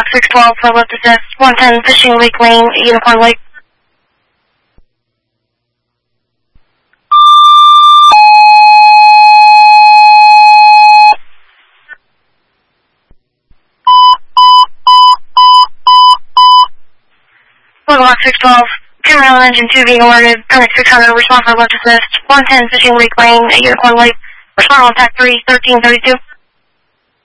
612 for lift assist. 110 Fishing Lake Lane, Unicorn Lake. Block 612, Cameron Engine 2 being alerted, Connect 600, respond for lift assist. 110 Fishing Lake Lane, Unicorn Lake, respond on TAC 3, 1332.